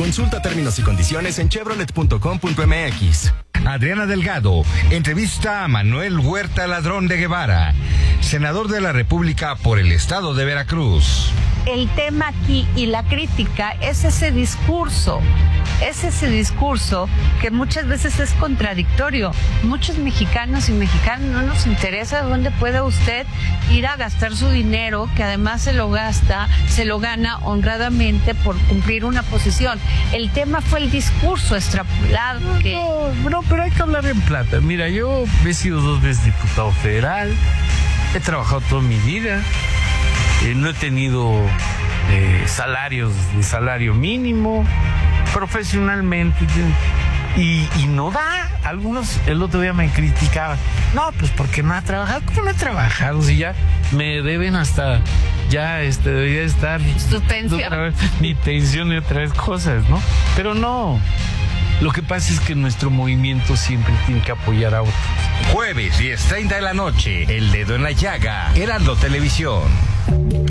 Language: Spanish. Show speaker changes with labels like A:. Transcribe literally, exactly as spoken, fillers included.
A: Consulta términos y condiciones en chevrolet punto com punto m x.
B: Adriana Delgado entrevista a Manuel Huerta Ladrón de Guevara, senador de la República por el estado de Veracruz.
C: El tema aquí y la crítica es ese discurso, es ese discurso que muchas veces es contradictorio. Muchos mexicanos y mexicanas no nos interesa dónde puede usted ir a gastar su dinero, que además se lo gasta, se lo gana honradamente por cumplir una posición. El tema fue el discurso extrapolado. Que...
D: No, no, pero hay que hablar en plata. Mira, yo he sido dos veces diputado federal, he trabajado toda mi vida. Eh, no he tenido eh, salarios de salario mínimo, profesionalmente, y, y no da. Algunos el otro día me criticaban, no, pues porque no ha trabajado. ¿Cómo no he trabajado? Si ya me deben hasta, ya este, debería estar
C: su pensión,
D: otra vez, mi pensión y otras cosas, ¿no? Pero no, lo que pasa es que nuestro movimiento siempre tiene que apoyar a otros.
B: Jueves, diez treinta de la noche, El Dedo en la Llaga, Heraldo Televisión.